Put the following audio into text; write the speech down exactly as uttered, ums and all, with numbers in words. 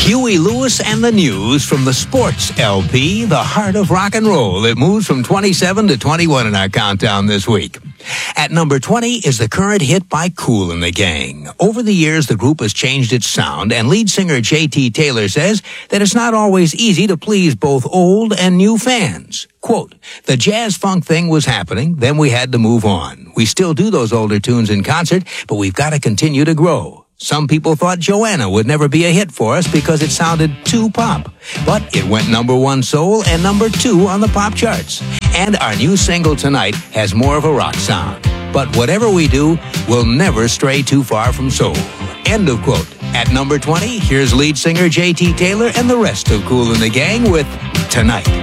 Huey Lewis and the News from the Sports L P, the heart of rock and roll. It moves from twenty-seven to twenty-one in our countdown this week. At number twenty is the current hit by Kool and the Gang. Over the years, the group has changed its sound, and lead singer J T Taylor says that it's not always easy to please both old and new fans. Quote, the jazz funk thing was happening, then we had to move on. We still do those older tunes in concert, but we've got to continue to grow. Some people thought Joanna would never be a hit for us because it sounded too pop. But it went number one soul and number two on the pop charts. And our new single tonight has more of a rock sound. But whatever we do, we'll never stray too far from soul. End of quote. At number twenty, here's lead singer J T Taylor and the rest of Kool and the Gang with Tonight.